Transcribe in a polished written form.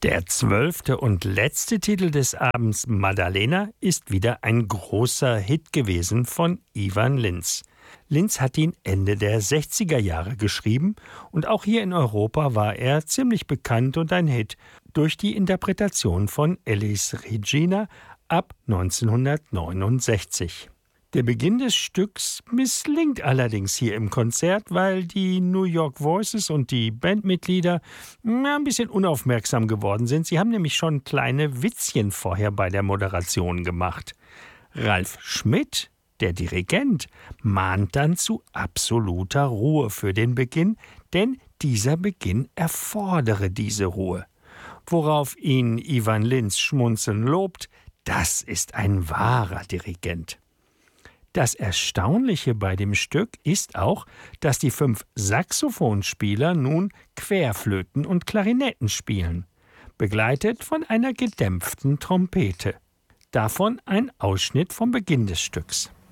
Der 12. und letzte Titel des Abends, Maddalena, ist wieder ein großer Hit gewesen von Ivan Lins. Lins hat ihn Ende der 60er Jahre geschrieben und auch hier in Europa war er ziemlich bekannt und ein Hit durch die Interpretation von Elis Regina ab 1969. Der Beginn des Stücks misslingt allerdings hier im Konzert, weil die New York Voices und die Bandmitglieder ein bisschen unaufmerksam geworden sind. Sie haben nämlich schon kleine Witzchen vorher bei der Moderation gemacht. Ralf Schmidt, der Dirigent, mahnt dann zu absoluter Ruhe für den Beginn, denn dieser Beginn erfordere diese Ruhe. Worauf ihn Ivan Lins schmunzelnd lobt, das ist ein wahrer Dirigent. Das Erstaunliche bei dem Stück ist auch, dass die 5 Saxophonspieler nun Querflöten und Klarinetten spielen, begleitet von einer gedämpften Trompete. Davon ein Ausschnitt vom Beginn des Stücks.